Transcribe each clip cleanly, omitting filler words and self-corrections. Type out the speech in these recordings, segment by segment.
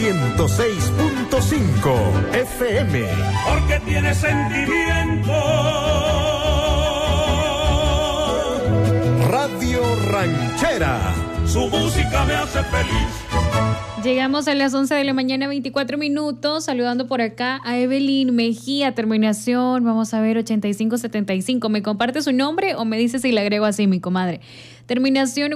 106.5 FM. Porque tiene sentimiento. Radio Ranchera. Su música me hace feliz. Llegamos a las 11 de la mañana, 24 minutos, saludando por acá a Evelyn Mejía, terminación, vamos a ver, 8575. ¿Me comparte su nombre o me dice si le agrego así, mi comadre? Terminación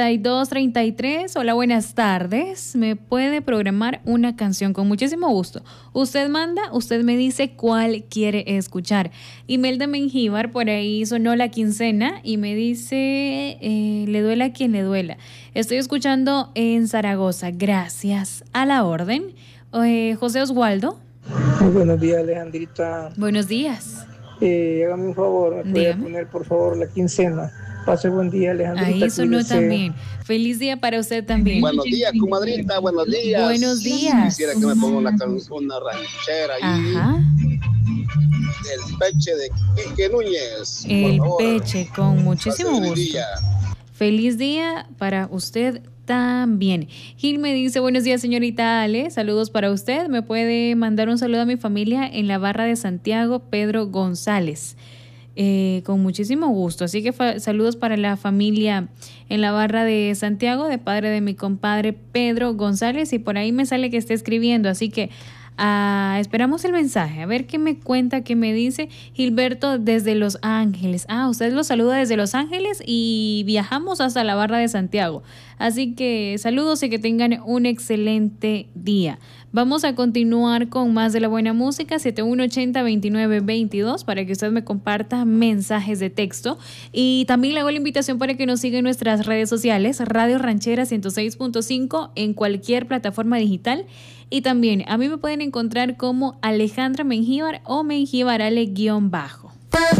4233. Hola, buenas tardes. ¿Me puede programar una canción? Con muchísimo gusto. Usted manda, usted me dice cuál quiere escuchar. Imelda Mengíbar, por ahí sonó la quincena y me dice, le duela a quien le duela. Estoy escuchando en Zaragoza. Gracias. A la orden. José Oswaldo. Muy buenos días, Alejandrita. Buenos días. Hágame un favor, ¿me puede poner por favor la quincena? Pase buen día, Alejandrita. Ahí sonó también. Feliz día para usted también. Buenos días, comadrita, buenos días. Buenos días. Quisiera que me ponga una ranchera ahí. Ajá. El peche de Quique Núñez. El peche, con muchísimo gusto. Día. Feliz día para usted también. Gil me dice, buenos días, señorita Ale, saludos para usted. Me puede mandar un saludo a mi familia en la Barra de Santiago, Pedro González. Con muchísimo gusto. Así que saludos para la familia en la Barra de Santiago, de padre de mi compadre Pedro González, y por ahí me sale que está escribiendo, así que esperamos el mensaje, a ver qué me cuenta, qué me dice. Gilberto desde Los Ángeles. Usted lo saluda desde Los Ángeles y viajamos hasta la Barra de Santiago. Así que saludos y que tengan un excelente día. Vamos a continuar con más de la buena música, 7180-2922, para que usted me comparta mensajes de texto. Y también le hago la invitación para que nos siga en nuestras redes sociales, Radio Ranchera 106.5, en cualquier plataforma digital. Y también a mí me pueden encontrar como Alejandra Mengíbar o Mengíbar Ale _.